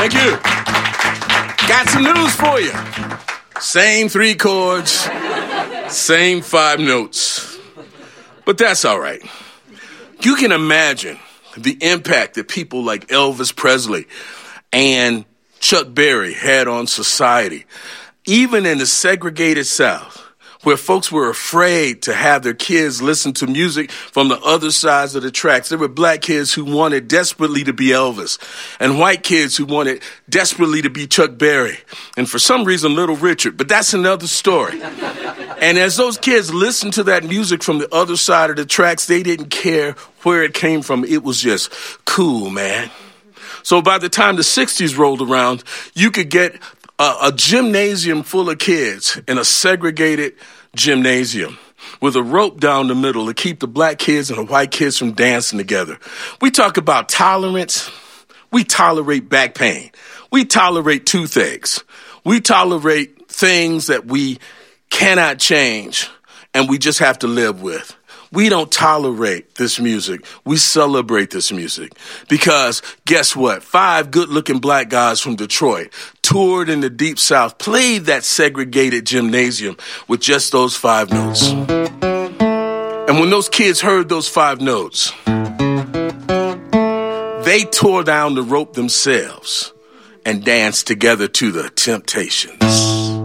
Thank you. Got some news for you. Same 3 chords, same 5 notes. But that's all right. You can imagine the impact that people like Elvis Presley and Chuck Berry had on society, even in the segregated South, where folks were afraid to have their kids listen to music from the other sides of the tracks. There were black kids who wanted desperately to be Elvis, and white kids who wanted desperately to be Chuck Berry, and for some reason, Little Richard. But that's another story. And as those kids listened to that music from the other side of the tracks, they didn't care where it came from. It was just cool, man. So by the time the 60s rolled around, you could get a gymnasium full of kids in a segregated gymnasium with a rope down the middle to keep the black kids and the white kids from dancing together. We talk about tolerance. We tolerate back pain. We tolerate toothaches. We tolerate things that we cannot change and we just have to live with. We don't tolerate this music. We celebrate this music because guess what? 5 good-looking black guys from Detroit toured in the Deep South, played that segregated gymnasium with just those 5 notes. And when those kids heard those 5 notes, they tore down the rope themselves and danced together to the Temptations.